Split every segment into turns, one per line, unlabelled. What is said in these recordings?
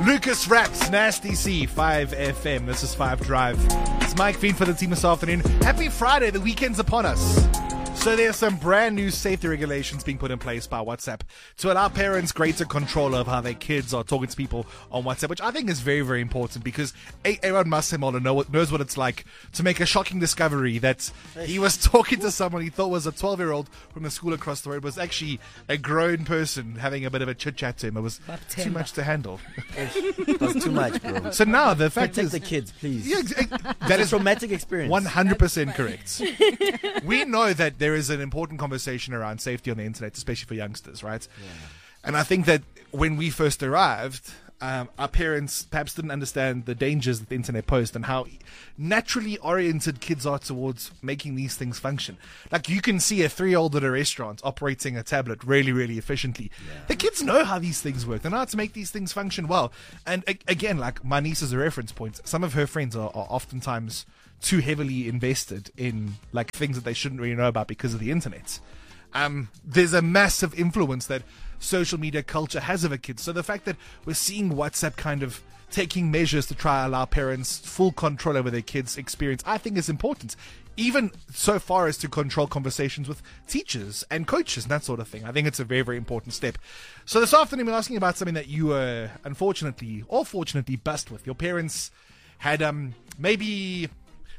Lucas Raps, Nasty C, 5FM. This is 5 Drive. It's Mike Veen for the team this afternoon. Happy Friday, the weekend's upon us. So there's some brand new safety regulations being put in place by WhatsApp to allow parents greater control of how their kids are talking to people on WhatsApp, which I think is very, very important because Aaron Masemola knows what it's like to make a shocking discovery that he was talking to someone he thought was a 12-year-old from the school across the road. It was actually a grown person having a bit of a chit-chat to him. It was too much to handle.
It was too much, bro.
So now the fact is...
Protect the kids, please.
Yeah, that is
a traumatic experience.
100% correct. We know that there is an important conversation around safety on the internet, especially for youngsters, right? Yeah. And I think that when we first arrived, our parents perhaps didn't understand the dangers that the internet posed and how naturally oriented kids are towards making these things function. Like you can see a 3-year-old at a restaurant operating a tablet really, really efficiently. Yeah. The kids know how these things work. They know how to make these things function well. And again, like my niece is a reference point. Some of her friends are oftentimes too heavily invested in like things that they shouldn't really know about because of the internet. There's a massive influence that social media culture has over kids. So the fact that we're seeing WhatsApp kind of taking measures to try to allow parents full control over their kids' experience, I think is important. Even so far as to control conversations with teachers and coaches and that sort of thing. I think it's a very, very important step. So this afternoon we're asking about something that you were unfortunately or fortunately blessed with. Your parents had maybe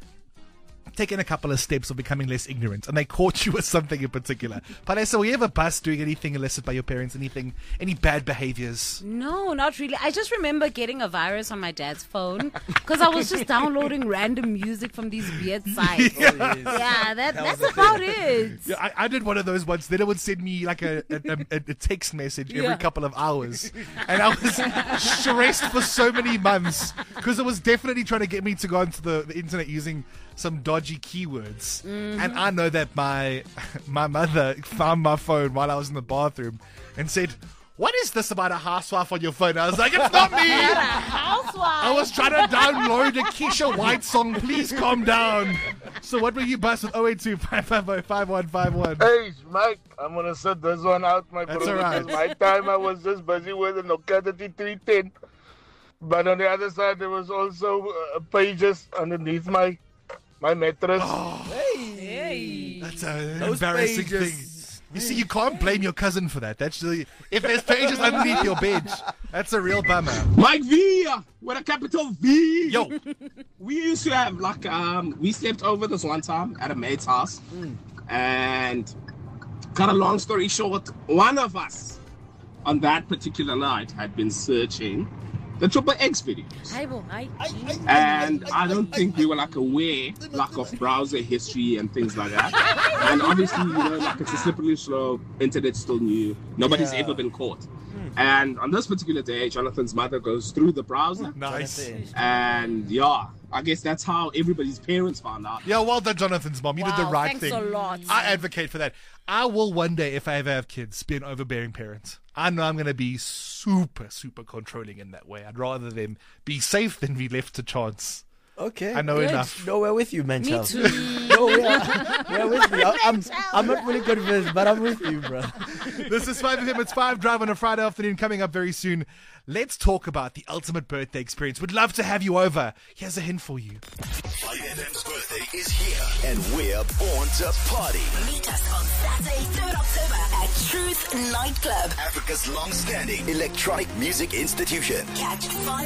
taken a couple of steps of becoming less ignorant, and they caught you with something in particular. Palesa, were you ever bust doing anything illicit by your parents? Any bad behaviors?
No, not really. I just remember getting a virus on my dad's phone because I was just downloading random music from these weird sites. Yeah, that's about it.
Yeah, I did one of those once. Then it would send me like a text message every couple of hours, and I was stressed for so many months because it was definitely trying to get me to go onto the internet using some dodgy keywords. And I know that my mother found my phone while I was in the bathroom and said, "What is this about a housewife on your phone?" I was like, "It's not me.
Not a housewife.
I was trying to download a Keisha White song. Please calm down." So what were you bust with 082-550-5151?
Hey, Mike, I'm going to set this one out, my
That's
brother.
all right.
My time, I was just busy with the Nokia 3310. But on the other side, there was also pages underneath my mattress.
Hey.
That's an
Those
embarrassing
pages.
thing. You see, you can't blame your cousin for that. That's if there's pages underneath your bed, that's a real bummer.
Mike V with a capital V.
Yo,
We used to have like we slept over this one time at a mate's house, and cut a long story short, one of us on that particular night had been searching the Triple X videos. And I don't think we were like aware like of browser history and things like that. And obviously, you know, like it's a slippery slope, internet's still new, nobody's ever been caught. And on this particular day, Jonathan's mother goes through the browser.
nice.
And yeah, I guess that's how everybody's parents found out.
Yeah, well done, Jonathan's mom. You did the
Wow,
right
thanks
thing.
a lot.
I advocate for that. I will one day, if I ever have kids, be an overbearing parent. I know I'm going to be super, super controlling in that way. I'd rather them be safe than be left to chance.
Okay.
I know
Good.
enough.
No, we're with you, man.
Me
child.
too.
No, we're with you. I'm not fully convinced, but I'm with you, bro.
This is 5FM. It's 5 Drive on a Friday afternoon coming up very soon. Let's talk about the ultimate birthday experience. We'd love to have you over. Here's a hint for you.
5FM's birthday is here, and we're born to party.
Meet us on Saturday, 3rd October at Truth Nightclub.
Africa's long-standing electronic music institution.
Catch 5